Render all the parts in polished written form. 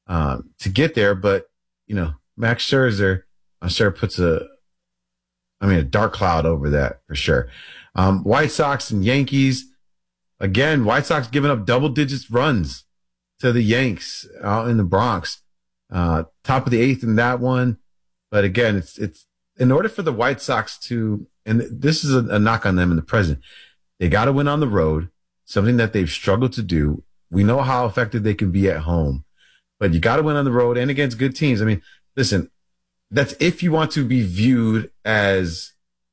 to get there. But, Max Scherzer, I'm sure puts a dark cloud over that for sure. White Sox and Yankees. Again, White Sox giving up double digits runs to the Yanks out in the Bronx. Top of the eighth in that one. But again, it's in order for the White Sox to, and this is a knock on them in the present, they got to win on the road, something that they've struggled to do. We know how effective they can be at home, but you got to win on the road and against good teams. I mean, listen, that's if you want to be viewed as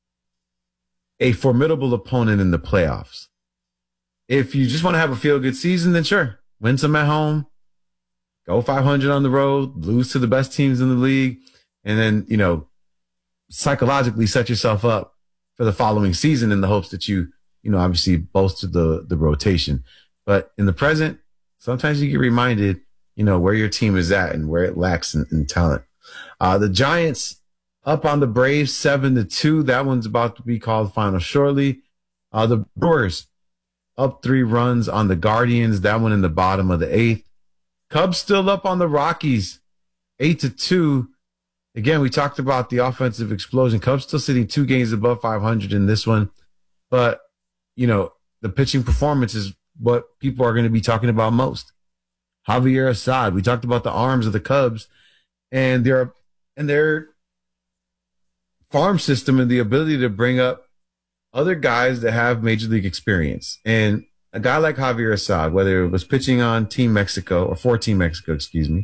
a formidable opponent in the playoffs. If you just want to have a feel-good season, then sure, win some at home, go 500 on the road, lose to the best teams in the league, and then, psychologically set yourself up for the following season in the hopes that you obviously bolster the rotation. But in the present, sometimes you get reminded, where your team is at and where it lacks in talent. The Giants up on the Braves 7-2. That one's about to be called final shortly. The Brewers up 3 runs on the Guardians. That one in the bottom of the 8th. Cubs still up on the Rockies 8-2. Again, we talked about the offensive explosion. Cubs still sitting 2 games above 500 in this one. But, the pitching performance is what people are going to be talking about most. Javier Assad. We talked about the arms of the Cubs and their farm system and the ability to bring up other guys that have major league experience. And a guy like Javier Assad, whether it was pitching on Team Mexico or for Team Mexico,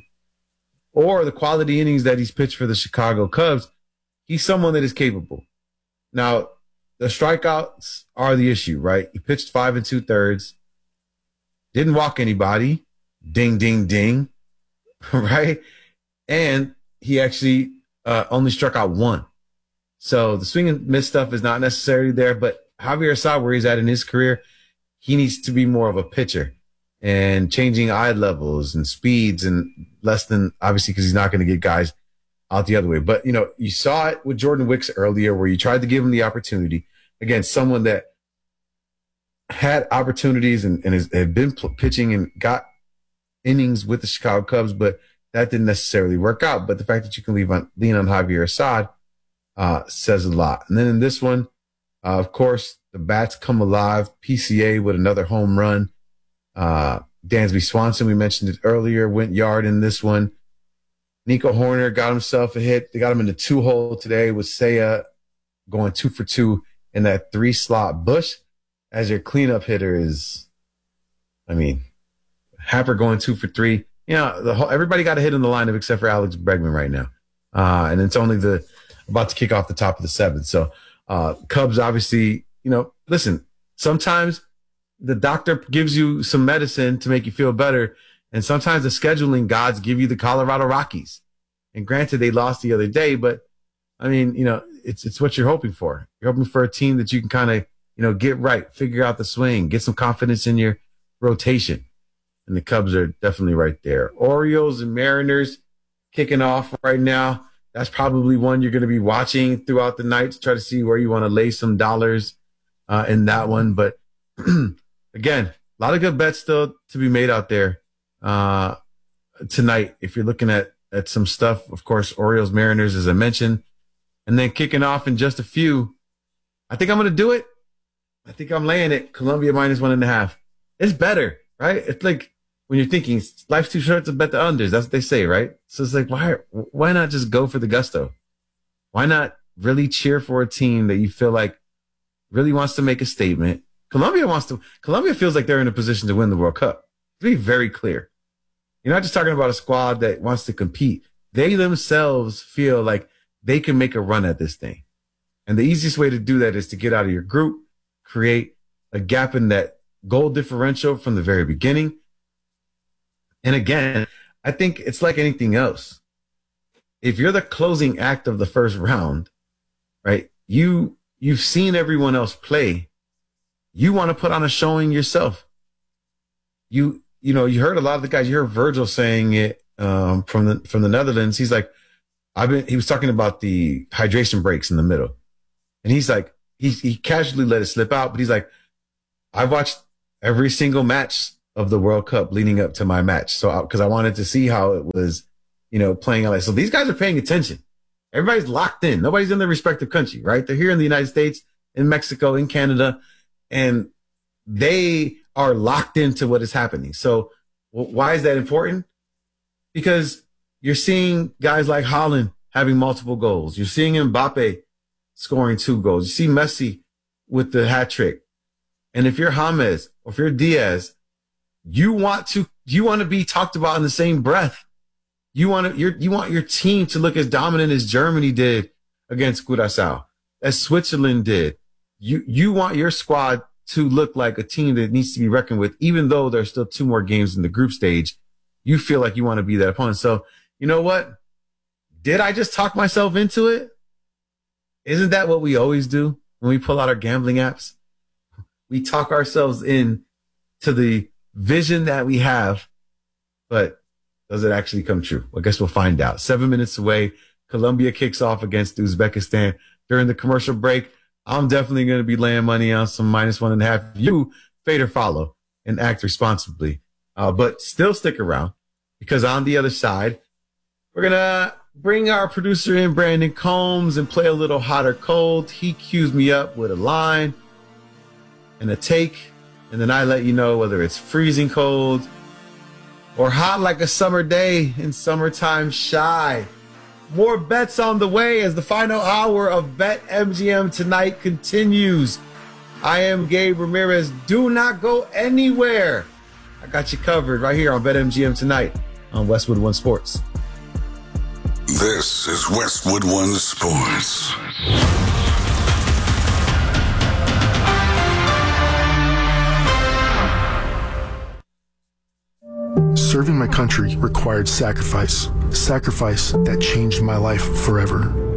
or the quality innings that he's pitched for the Chicago Cubs, he's someone that is capable. Now, the strikeouts are the issue, right? He pitched 5 2/3, didn't walk anybody, ding, ding, ding, right? And he actually only struck out 1. So the swing and miss stuff is not necessarily there, but Javier Assad, where he's at in his career, he needs to be more of a pitcher and changing eye levels and speeds and less than, obviously, because he's not going to get guys out the other way. But, you saw it with Jordan Wicks earlier where you tried to give him the opportunity. Again, someone that had opportunities and had been pitching and got innings with the Chicago Cubs, but that didn't necessarily work out. But the fact that you can lean on Javier Assad says a lot. And then in this one, of course, the bats come alive. PCA with another home run. Dansby Swanson, we mentioned it earlier, went yard in this one. Nico Horner got himself a hit. They got him in the 2-hole today with Seiya going 2 for 2 in that 3-slot. Bush, as your cleanup hitter, is, Happer going 2 for 3. Everybody got a hit in the lineup except for Alex Bregman right now. And it's only about to kick off the top of the 7th. So, Cubs obviously, listen, sometimes the doctor gives you some medicine to make you feel better. And sometimes the scheduling gods give you the Colorado Rockies. And granted, they lost the other day, but it's what you're hoping for. You're hoping for a team that you can kind of, get right, figure out the swing, get some confidence in your rotation. And the Cubs are definitely right there. Orioles and Mariners kicking off right now. That's probably one you're going to be watching throughout the night to try to see where you want to lay some dollars in that one. But again, a lot of good bets still to be made out there tonight. If you're looking at some stuff, of course, Orioles, Mariners, as I mentioned, and then kicking off in just a few. I think I'm going to do it. I think I'm laying it. Columbia -1.5. It's better, right? It's like when you're thinking life's too short to bet the unders. That's what they say, right? So it's like, why not just go for the gusto? Why not really cheer for a team that you feel like really wants to make a statement? Columbia feels like they're in a position to win the World Cup. To be very clear. You're not just talking about a squad that wants to compete. They themselves feel like they can make a run at this thing. And the easiest way to do that is to get out of your group, create a gap in that goal differential from the very beginning. And again, I think it's like anything else. If you're the closing act of the first round, right, you've seen everyone else play. You want to put on a showing yourself. You heard a lot of the guys, you heard Virgil saying it from the Netherlands. He's like, he was talking about the hydration breaks in the middle. And he's like, he casually let it slip out, but he's like, I've watched every single match of the World Cup leading up to my match. So, because I wanted to see how it was, playing out. So these guys are paying attention. Everybody's locked in. Nobody's in their respective country, right? They're here in the United States, in Mexico, in Canada, and they are locked into what is happening. So why is that important? Because you're seeing guys like Haaland having multiple goals. You're seeing Mbappe scoring 2 goals. You see Messi with the hat trick. And if you're James or if you're Diaz, you want to be talked about in the same breath. You want your team to look as dominant as Germany did against Curaçao, as Switzerland did. You want your squad to look like a team that needs to be reckoned with, even though there's still 2 more games in the group stage. You feel like you want to be that opponent. So, you know what? Did I just talk myself into it? Isn't that what we always do when we pull out our gambling apps? We talk ourselves in to the vision that we have, but does it actually come true? Well, I guess we'll find out. 7 minutes away. Colombia kicks off against Uzbekistan. During the commercial break, I'm definitely going to be laying money on some -1.5. You fade or follow and act responsibly. But still stick around, because on the other side, we're going to bring our producer in, Brandon Combs, and play a little hot or cold. He cues me up with a line and a take, and then I let you know whether it's freezing cold or hot like a summer day in summertime shy. More bets on the way as the final hour of BetMGM tonight continues. I am Gabe Ramirez. Do not go anywhere. I got you covered right here on BetMGM tonight on Westwood One Sports. This is Westwood One Sports. Serving my country required sacrifice that changed my life forever.